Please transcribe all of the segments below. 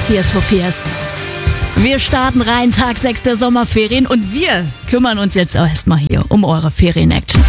Tears for Fears. Wir starten rein, Tag 6 der Sommerferien und wir kümmern uns jetzt erstmal hier um eure Ferien-Action.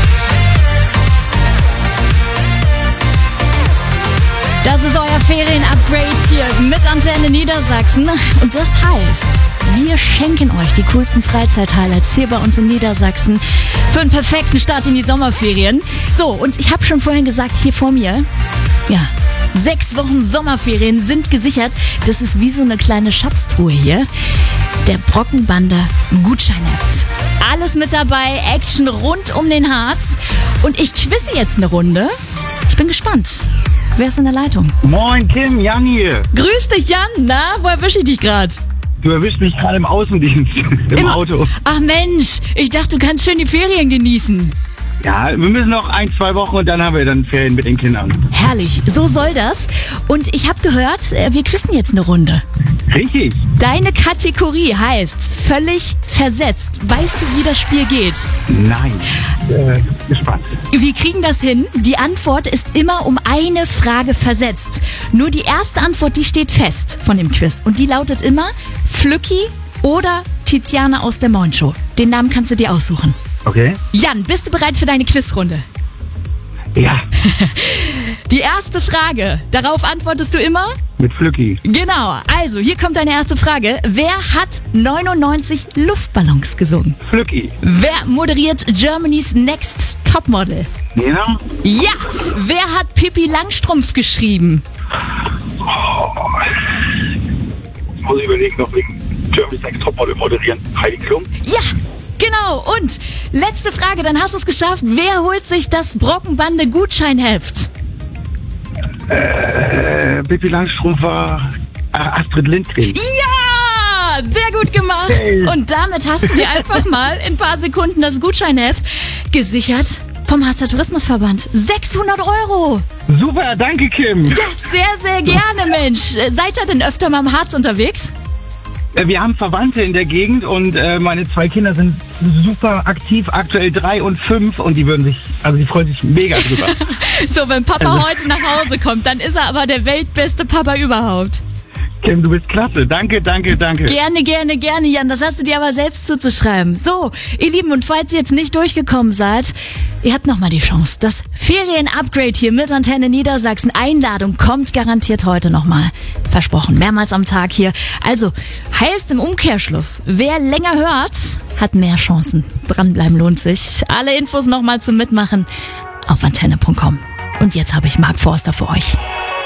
Das ist euer Ferien-Upgrade hier mit Antenne Niedersachsen und das heißt, wir schenken euch die coolsten Freizeit-Highlights hier bei uns in Niedersachsen für einen perfekten Start in die Sommerferien. So, und ich habe schon vorhin gesagt, hier vor mir, 6 Wochen Sommerferien sind gesichert. Das ist wie so eine kleine Schatztruhe hier. Der Brockenbander Gutscheinheft. Alles mit dabei, Action rund um den Harz. Und ich quizze jetzt eine Runde. Ich bin gespannt. Wer ist in der Leitung? Moin Kim, Jan hier. Grüß dich, Jan. Na, wo erwische ich dich gerade? Du erwischst mich gerade im Außendienst, im Auto. Ach Mensch, ich dachte, du kannst schön die Ferien genießen. Ja, wir müssen noch 1-2 Wochen und dann haben wir dann Ferien mit den Kindern. Herrlich, so soll das. Und ich habe gehört, wir quizzen jetzt eine Runde. Richtig. Deine Kategorie heißt völlig versetzt. Weißt du, wie das Spiel geht? Nein. Gespannt. Wir kriegen das hin. Die Antwort ist immer um eine Frage versetzt. Nur die erste Antwort, die steht fest von dem Quiz. Und die lautet immer Flücki oder Tiziana aus der Mornshow. Den Namen kannst du dir aussuchen. Okay. Jan, bist du bereit für deine Quizrunde? Ja. Die erste Frage, darauf antwortest du immer? Mit Flücki. Genau, also hier kommt deine erste Frage. Wer hat 99 Luftballons gesungen? Flücki. Wer moderiert Germany's Next Topmodel? Nina? Ja! Wer hat Pippi Langstrumpf geschrieben? Ich muss überlegen, noch wegen Germany's Next Topmodel moderieren. Heidi Klum? Ja! Genau, und letzte Frage, dann hast du es geschafft. Wer holt sich das Brockenbande Gutscheinheft? Pippi Langstrumpf war Astrid Lindgren. Ja! Sehr gut gemacht. Hey. Und damit hast du dir einfach mal in ein paar Sekunden das Gutscheinheft gesichert vom Harzer Tourismusverband. 600 €. Super, danke Kim. Ja, sehr, sehr gerne, Mensch. Seid ihr denn öfter mal im Harz unterwegs? Wir haben Verwandte in der Gegend und meine 2 Kinder sind super aktiv, aktuell 3 und 5 und die freuen sich mega drüber. So, wenn Papa heute nach Hause kommt, dann ist er aber der weltbeste Papa überhaupt. Kim, du bist klasse. Danke. Gerne, gerne, gerne, Jan. Das hast du dir aber selbst zuzuschreiben. So, ihr Lieben, und falls ihr jetzt nicht durchgekommen seid, ihr habt nochmal die Chance. Das Ferien-Upgrade hier mit Antenne Niedersachsen. Einladung kommt garantiert heute nochmal. Versprochen, mehrmals am Tag hier. Also, heißt im Umkehrschluss, wer länger hört, hat mehr Chancen. Dranbleiben lohnt sich. Alle Infos nochmal zum Mitmachen auf antenne.com. Und jetzt habe ich Mark Forster für euch.